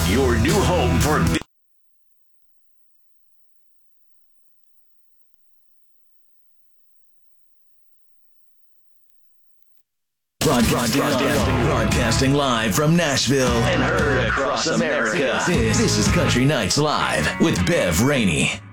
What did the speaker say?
Your new home for broadcasting live from Nashville and heard across America. This is Country Nights Live with Bev Rainey.